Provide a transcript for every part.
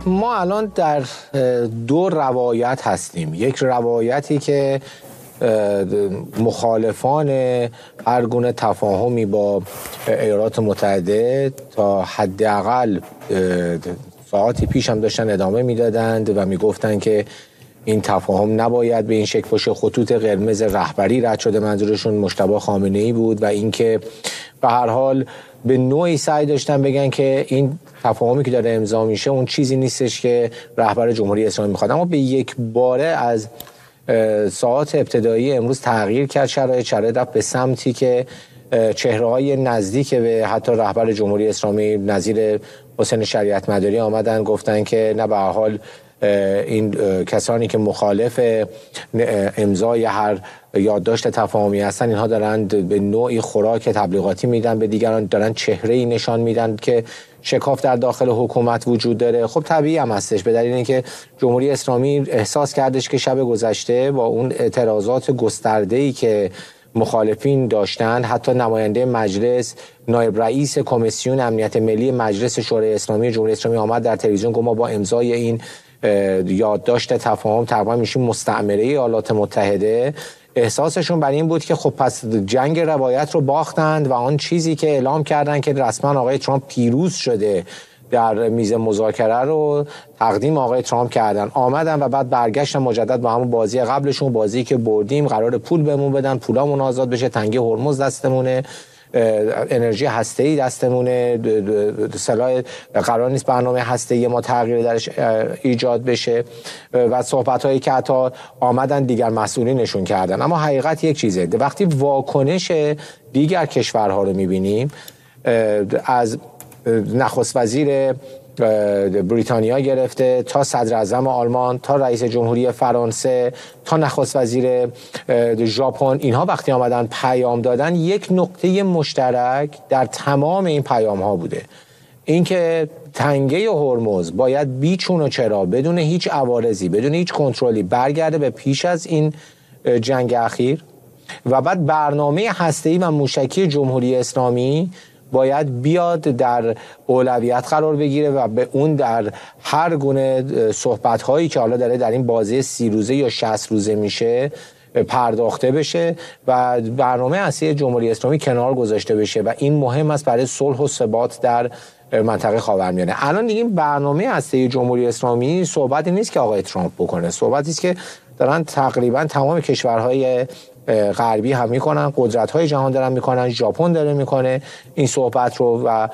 ما الان در دو روایت هستیم. یک روایتی که مخالفان هر گونه تفاهمی با ایالات متحده تا حداقل ساعتی پیش هم داشتن ادامه میدادند و میگفتند که این تفاهم نباید به این شکل باشه. خطوط قرمز رهبری رد شده، منظورشون مجتبی خامنه‌ای بود و اینکه به هر حال به نوعی سعی داشتن بگن که این تفاهمی که داره امضا میشه اون چیزی نیستش که رهبر جمهوری اسلامی میخواد. اما به یک باره از ساعات ابتدایی امروز تغییر کرد شرایط رفت به سمتی که چهره‌های نزدیک به حتی رهبر جمهوری اسلامی نظیر حسین شریعت مداری آمدن گفتن که نه، به هر حال این کسانی که مخالف امضای هر یادداشت تفاهمی هستن، اینها دارند به نوعی خوراک تبلیغاتی میدن به دیگران، دارن چهره‌ای نشان میدن که شکاف در داخل حکومت وجود داره. خب طبیعی هم هستش، به دلیل اینکه جمهوری اسلامی احساس کردش که شب گذشته با اون اعتراضات گسترده‌ای که مخالفین داشتن، حتی نماینده مجلس، نایب رئیس کمیسیون امنیت ملی مجلس شورای اسلامی جمهوری اسلامی آمد در تلویزیون گفت ما با امضای این یادداشت تفاهم تقریبا میشیم مستعمره ایالات متحده. احساسشون بر این بود که خب پس جنگ روایت رو باختند و آن چیزی که اعلام کردن که رسما آقای ترامپ پیروز شده در میز مذاکره رو تقدیم آقای ترامپ کردن، آمدن و بعد برگشتن مجدد با همون بازی قبلشون، بازی که بردیم، قرار پول بهمون بدن، پولامون آزاد بشه، تنگه هرمز دستمونه، انرژی هسته‌ای دستمونه، سلاح قرار نیست برنامه هسته‌ای ما تغییر درش ایجاد بشه و صحبت‌هایی که حتی آمدن دیگر مسئولینشون کردن. اما حقیقت یک چیزه، وقتی واکنش دیگر کشورها رو می‌بینیم، از نخست وزیر بریتانیا گرفته تا صدر اعظم آلمان تا رئیس جمهوری فرانسه تا نخست وزیر ژاپن، اینها وقتی آمدن پیام دادن، یک نقطه مشترک در تمام این پیام ها بوده، اینکه تنگه هرمز باید بیچون و چرا بدون هیچ عوارضی، بدون هیچ کنترلی برگرده به پیش از این جنگ اخیر و بعد برنامه هسته‌ای و موشکی جمهوری اسلامی باید بیاد در اولویت قرار بگیره و به اون در هر گونه صحبت‌هایی که حالا داره در این بازی 30 روزه یا 60 روزه میشه پرداخته بشه و برنامه اصلی جمهوری اسلامی کنار گذاشته بشه و این مهم است برای صلح و ثبات در منطقه خاورمیانه. الان دیگه این برنامه اصلی جمهوری اسلامی صحبتی نیست که آقای ترامپ بکنه، صحبتی است که دارن تقریبا تمام کشورهای غربی هم میکنن، قدرت‌های جهان دارن میکنن، ژاپن داره میکنه این صحبت رو و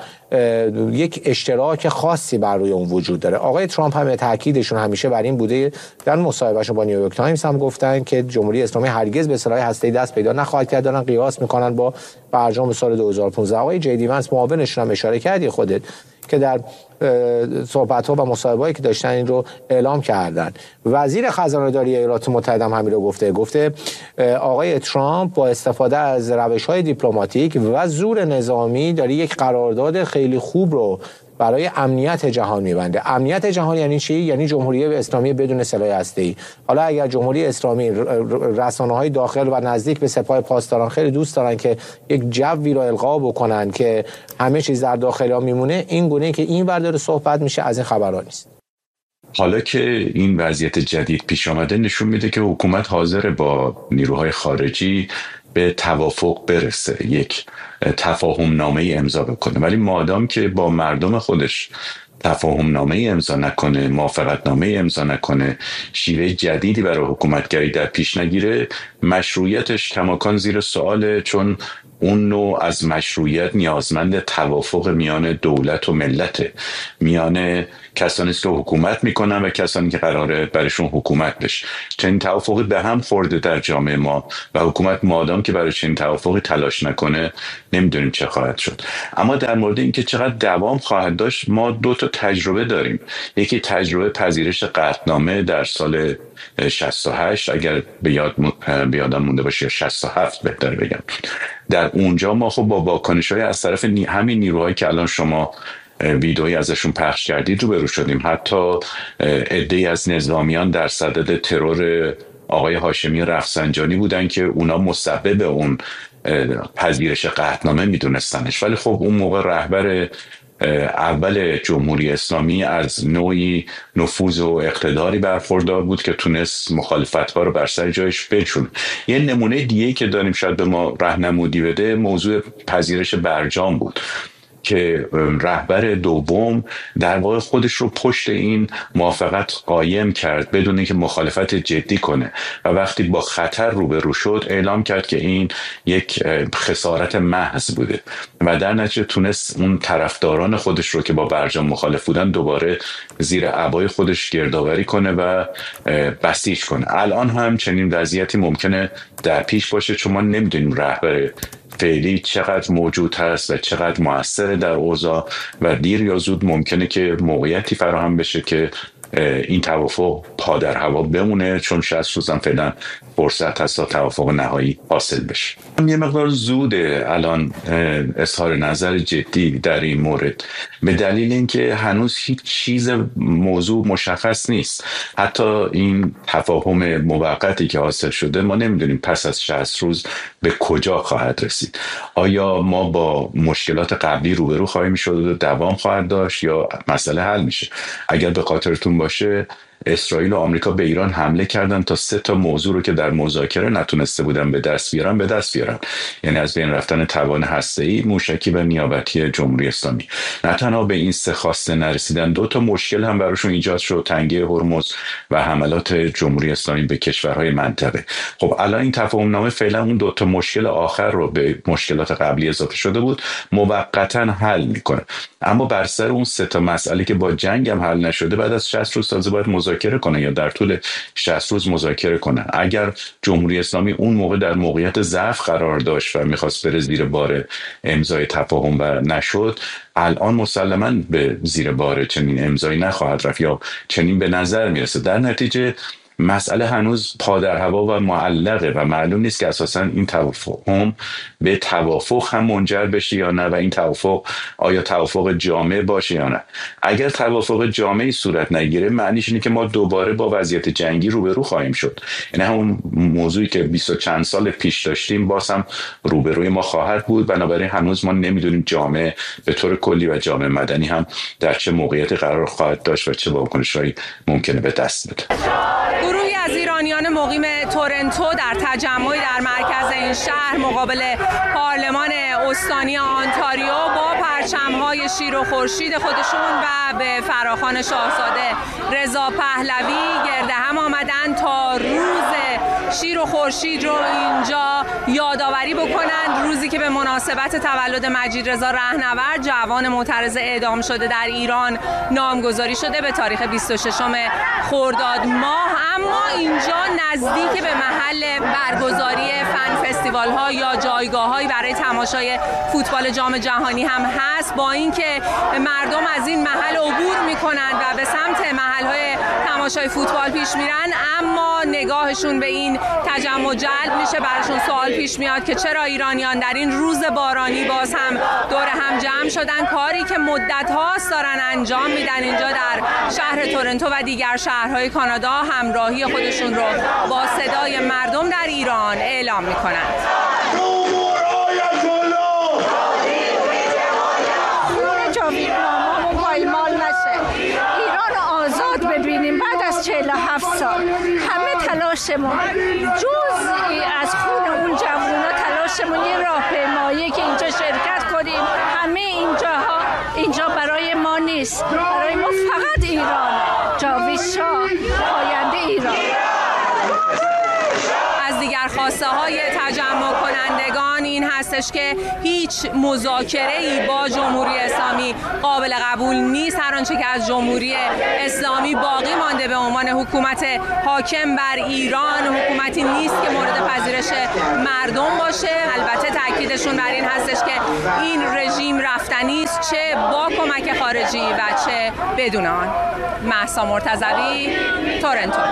یک اشتراک خاصی بر روی اون وجود داره. آقای ترامپ هم تاکیدشون همیشه بر این بوده، در مصاحبهشون با نیویورک تایمز هم گفتن که جمهوری اسلامی هرگز به سلاح هسته‌ای دست پیدا نخواهد کرد. دارن قیاس میکنن با برجام سال 2015. آقای جی دی ونس معاونشون هم اشاره کردی خودت که در صحبت‌ها و مصاحبه‌ای که داشتن این رو اعلام کردن. وزیر خزانه‌داری ایالات متحده هم همین رو گفته آقای ترامپ با استفاده از روش‌های دیپلماتیک و زور نظامی داره یک قرارداد خیلی خوب رو برای امنیت جهان می‌بنده. امنیت جهان یعنی چی؟ یعنی جمهوری اسلامی بدون سلاح هسته‌ای. حالا اگر جمهوری اسلامی، رسانه‌های داخل و نزدیک به سپاه پاسداران خیلی دوست دارن که یک جوی رو القا بکنن که همه چیز در داخل ها میمونه، این گونه که این ور داره صحبت میشه از این خبرها نیست. حالا که این وضعیت جدید پیش آمده نشون میده که حکومت حاضر با نیروهای خارجی به توافق برسه، یک تفاهم نامه امضا بکنه، ولی مادام که با مردم خودش تفاهم نامه امضا نکنه، موافقت نامه امضا نکنه، شیوه جدیدی برای حکومتگری در پیش نگیره، مشروعیتش کماکان زیر سواله، چون اون نوع از مشروعیت نیازمند توافق میان دولت و ملت، میان کسانی که حکومت میکنن و کسانی که قراره برشون حکومت بشه. چنین توافقی به هم خورده در جامعه ما و حکومت مادام که برای چنین توافقی تلاش نکنه نمیدونیم چه خواهد شد. اما در مورد اینکه چقدر دوام خواهد داشت، ما 2 تا تجربه داریم. یکی تجربه پذیرش قطعنامه در سال 68 اگر به یادم مونده باشه، یا 67 بهتر بگم. در اونجا ما خب با واکنش‌های از طرف همین نیروهایی که الان شما ویدئویی ازشون پخش کردید روبرو شدیم. حتی عده‌ای از نظامیان در صدد ترور آقای هاشمی رفسنجانی بودن که اونا مسبب اون پذیرش قطعنامه میدونستنش، ولی خب اون موقع رهبر اول جمهوری اسلامی از نوعی نفوذ و اقتداری برخوردار بود که تونست مخالفت‌ها رو بر سر جایش بنشونه. یه نمونه دیگه که داریم شاید به ما راهنمایی بده موضوع پذیرش برجام بود که رهبر دوم در واقع خودش رو پشت این موافقت قایم کرد بدون اینکه مخالفت جدی کنه و وقتی با خطر روبرو شد اعلام کرد که این یک خسارت محض بوده و در نتیجه تونست اون طرفداران خودش رو که با برجام مخالف بودن دوباره زیر عبای خودش گردآوری کنه و بسیج کنه. الان هم چنین وضعیتی ممکنه در پیش باشه چون ما نمیدونیم رهبر فعلی چقدر موجود هست و چقدر مؤثر در اوضاع و دیر یا زود ممکنه که موقعیتی فراهم بشه که این توافق پا در هوا بمونه چون 60 روز هم فعلا فرصت هست تا توافق نهایی حاصل بشه. یه مقدار زوده الان اظهار نظر جدی در این مورد به دلیل اینکه هنوز هیچ چیز موضوع مشخص نیست. حتی این تفاهم موقتی که حاصل شده ما نمیدونیم پس از 60 روز به کجا خواهد رسید. آیا ما با مشکلات قبلی روبرو خواهیم شد و دوام خواهد داشت یا مسئله حل میشه؟ اگر به خاطرتون باشه اسرائیل و آمریکا به ایران حمله کردن تا 3 موضوع رو که در مذاکره نتونسته بودن به دست بیارن، یعنی از بین رفتن توان هسته‌ای، موشکی و نیابتی جمهوری اسلامی. نه تنها به این 3 خواسته نرسیدن، 2 مشکل هم براشون ایجاد شد، تنگه هرمز و حملات جمهوری اسلامی به کشورهای منطقه. خب الان این تفاهم نامه فعلا اون 2 مشکل آخر رو به مشکلات قبلی اضافه شده بود موقتا حل میکنه، اما بر سر اون 3 مسئله که با جنگ هم حل نشده بعد از 60 روز تازه باید مذاکره کنه یا در طول 60 روز مذاکره کنه. اگر جمهوری اسلامی اون موقع در موقعیت ضعف قرار داشت و میخواست بره زیر بار امضای تفاهم و نشد، الان مسلماً به زیر بار چنین امضایی نخواهد رفت یا چنین به نظر میرسه. در نتیجه مسئله هنوز پا در هوا و معلقه و معلوم نیست که اساساً این توافق به توافق هم منجر بشه یا نه و این توافق آیا توافق جامع باشه یا نه. اگر توافق جامعی صورت نگیره معنیش اینه که ما دوباره با وضعیت جنگی روبرو خواهیم شد. یعنی همون موضوعی که 20 و چند سال پیش داشتیم باز هم روبروی ما خواهد بود. بنابراین هنوز ما نمیدونیم جامعه به طور کلی و جامعه مدنی هم در چه موقعیتی قرار خواهد داشت و چه واکنش‌هایی ممکنه به دست بده. گروهی از ایرانیان مقیم تورنتو در تجمعی در مرکز این شهر مقابل پارلمان استانی آنتاریو با پرچم‌های شیر و خورشید خودشون و به فراخوان شاهزاده رضا پهلوی گرد هم آمدن تا روز شیر و خورشید رو اینجا یادآوری بکنند. روزی که به مناسبت تولد مجید رضا رهنورد جوان معترض اعدام شده در ایران نامگذاری شده به تاریخ 26 خرداد ماه. اما اینجا نزدیک به محل برگزاری فن فستیوال ها یا جایگاه هایی برای تماشای فوتبال جام جهانی هم هست، با اینکه مردم از این محل عبور میکنند و به سمت محل های تماشای فوتبال پیش میرن، اما نگاهشون به این تجمع جلب میشه. براشون سوال پیش میاد که چرا ایرانیان در این روز بارانی باز هم دور هم جمع شدن، کاری که مدت هاست دارن انجام میدن اینجا در شهر تورنتو و دیگر شهرهای کانادا همراهی خودشون رو با صدای مردم در ایران اعلام میکنند. ببینیم بعد از 47 سال همه تلاشمون جزئی از خون اون جوونا تلاشمون یه راهپیمایی که اینجا شرکت کنیم. همه اینجا برای ما نیست، برای ما فقط ایران. جاوید شاه آینده ایران. از دیگر خواسته های تجمع کنندگان این هستش که هیچ مذاکره‌ای با جمهوری اسلامی قابل قبول نیست. هر آنچه که از جمهوری اسلامی باقی مانده به عنوان حکومت حاکم بر ایران حکومتی نیست که مورد پذیرش مردم باشه. البته تاکیدشون بر این هستش که این رژیم رفتنی است، چه با کمک خارجی و چه بدون آن. مهسا مرتضوی، تورنتو.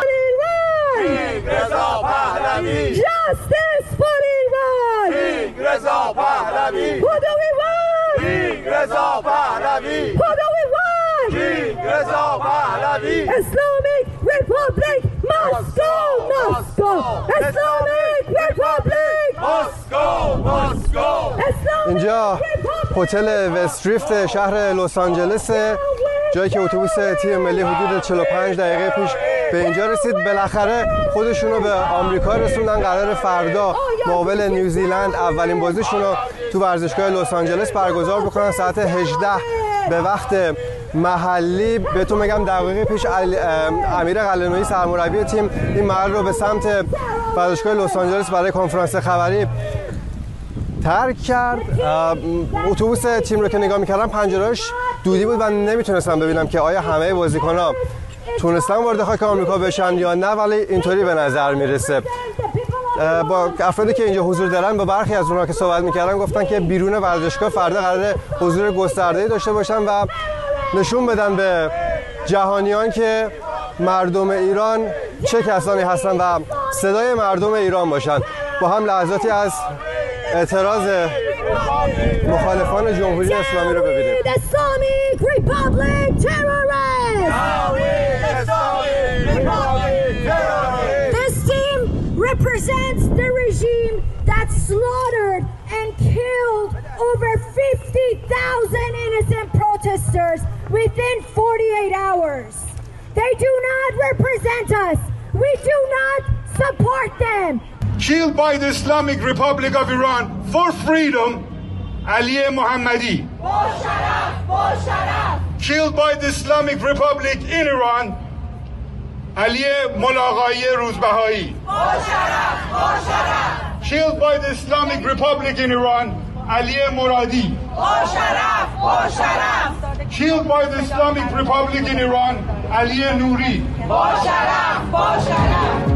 رضا پهلوی. Justice for Iran. رضا پهلوی. Who do we want? رضا پهلوی. Who do we want? رضا پهلوی. Islamic Republic must go, must go. Islamic Republic must go, must go. Islamic Republic هتل وستریفت شهر لس آنجلس، جایی که اتوبوس تیم ملی حدود 45 دقیقه پیش به اینجا رسید. بالاخره خودشونو به آمریکا رسوندن. قرار فردا مقابل نیوزیلند اولین بازیشون رو تو ورزشگاه لس آنجلس برگزار بکنن ساعت 18 به وقت محلی. بهتون میگم دقیقه پیش امیر قلعه‌نویی سرمربی تیم این محل رو به سمت ورزشگاه لس آنجلس برای کنفرانس خبری ترک کرد. اتوبوس تیم رو که نگاه می‌کردم پنجره‌اش دودی بود و نمیتونستم ببینم که آیا همه بازیکن‌ها تونستن وارد خاک آمریکا بشن یا نه، ولی اینطوری به نظر میرسه. با افرادی که اینجا حضور دارن با برخی از اونها که صحبت میکردن گفتن که بیرون ورزشگاه فردا قراره حضور گسترده‌ای داشته باشن و نشون بدن به جهانیان که مردم ایران چه کسانی هستن و صدای مردم ایران باشن. با هم لحظاتی از اعتراض مخالفان جمهوری اسلامی رو ببینیم. This team represents the regime that slaughtered and killed over 50,000 innocent protesters within 48 hours. They do not represent us. We do not support them. Killed by the Islamic Republic of Iran for freedom, Ali Mohammadi. Killed by the Islamic Republic in Iran, Ali Mulaqai Ruzbahai. Killed by the Islamic Republic in Iran, Ali Muradi. Killed by the Islamic Republic in Iran, Ali Nouri.